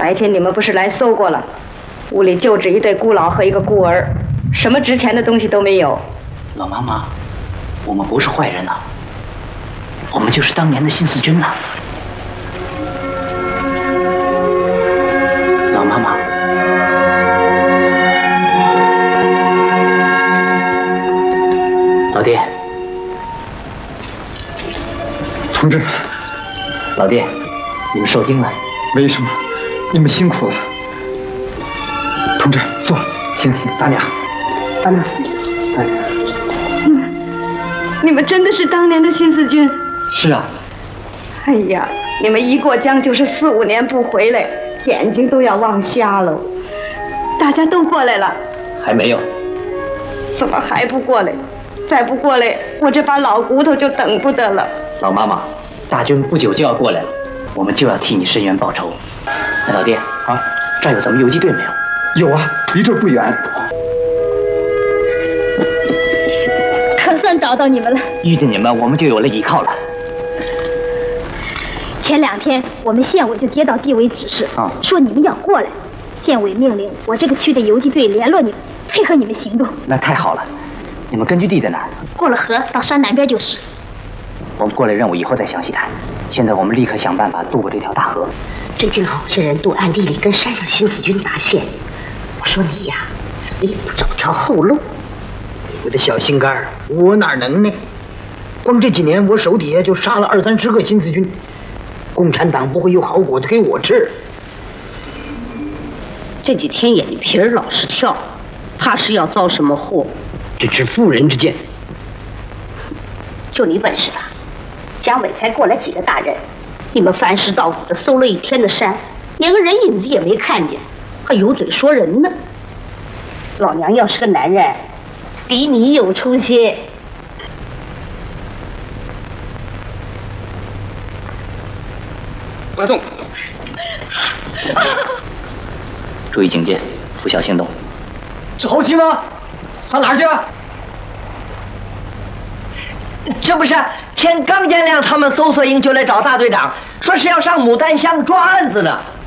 白天你们不是来搜过了？屋里就只一对孤老和一个孤儿，什么值钱的东西都没有。 老妈妈，我们不是坏人呐，我们就是当年的新四军呐。老妈妈，老爹， 同志， 老爹，你们受惊了。 没什么，你们辛苦了。同志，坐，行，大娘，大娘，大娘。 你们真的是当年的新四军？ 是啊。 哎呀，你们一过江就是4、5年不回来，眼睛都要望瞎了。大家都过来了？ 还没有。 怎么还不过来？再不过来，我这把老骨头就等不得了。 老妈妈，大军不久就要过来了，我们就要替你伸冤报仇。哎，老爹啊，这儿有咱们游击队没有？ 有啊，离这儿不远。 可算找到你们了。 遇见你们，我们就有了依靠了。 前2天，我们县委就接到地委指示，说你们要过来。县委命令我这个区的游击队联络你们，配合你们行动。 那太好了。你们根据地在哪儿？ 过了河到山南边就是。 我们过来任务以后再详细谈。现在我们立刻想办法渡过这条大河。 最近好些人都暗地里跟山上新四军搭线。我说你呀，怎么也不找条后路？ 我的小心肝儿，我哪能呢？光这几年，我手底下就杀了20、30个新四军。共产党不会有好果子给我吃。 这几天眼皮儿老是跳，怕是要遭什么祸。 这是妇人之见。 就你本事吧，蒋伟才过来几个大人，你们翻尸倒骨的搜了1天的山，连个人影子也没看见，还有嘴说人呢。老娘要是个男人，比你有出息。 快动！ 注意警戒，不小心动。 是侯七吗？上哪儿去啊？ 这不是天刚见亮，他们搜索营就来找大队长，说是要上牡丹乡抓案子呢。